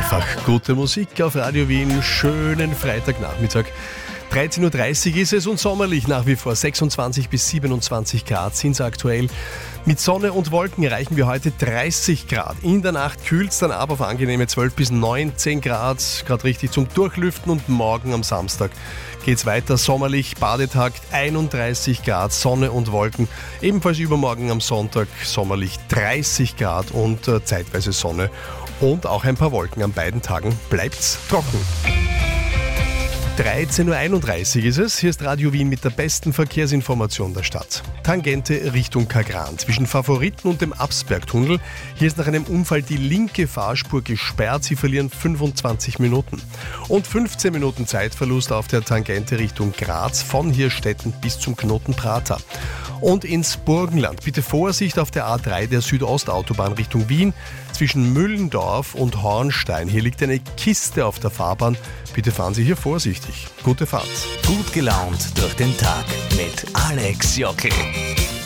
Einfach gute Musik auf Radio Wien. Schönen Freitagnachmittag. 13.30 Uhr ist es und sommerlich nach wie vor. 26 bis 27 Grad sind es aktuell. Mit Sonne und Wolken erreichen wir heute 30 Grad. In der Nacht kühlt es dann ab auf angenehme 12 bis 19 Grad. Gerade richtig zum Durchlüften und morgen am Samstag geht es weiter. Sommerlich, Badetag 31 Grad, Sonne und Wolken. Ebenfalls übermorgen am Sonntag sommerlich 30 Grad und zeitweise Sonne. Und auch ein paar Wolken. An beiden Tagen bleibt's trocken. 13.31 Uhr ist es. Hier ist Radio Wien mit der besten Verkehrsinformation der Stadt. Tangente Richtung Kagran. Zwischen Favoriten und dem Absbergtunnel. Hier ist nach einem Unfall die linke Fahrspur gesperrt. Sie verlieren 25 Minuten. Und 15 Minuten Zeitverlust auf der Tangente Richtung Graz. Von Hirstetten bis zum Knoten Prater. Und ins Burgenland. Bitte Vorsicht auf der A3 der Südostautobahn Richtung Wien. Zwischen Müllendorf und Hornstein. Hier liegt eine Kiste auf der Fahrbahn. Bitte fahren Sie hier vorsichtig. Gute Fahrt. Gut gelaunt durch den Tag mit Alex Jockel.